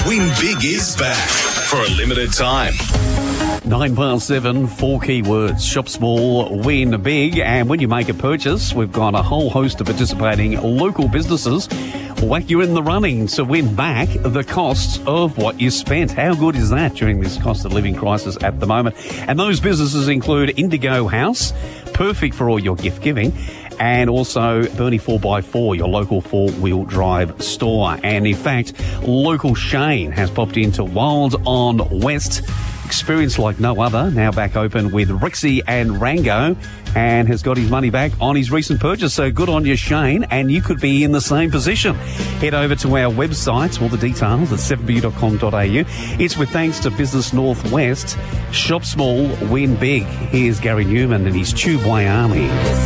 Win Big is back for a limited time. 7:09, 4 keywords. Shop small, win big. And when you make a purchase, we've got a whole host of participating local businesses whack you in the running to win back the cost of what you spent. How good is that during this cost of living crisis at the moment? And those businesses include Indigo House, perfect for all your gift giving, and also Bernie 4x4, your local four-wheel drive store. And in fact, local Shane has popped into Wild on West. Experience like no other, now back open with Rixie and Rango, and has got his money back on his recent purchase. So good on you, Shane, and you could be in the same position. Head over to our website, all the details at 7bu.com.au. It's with thanks to Business Northwest. Shop small, win big. Here's Gary Newman and his Tubeway Army.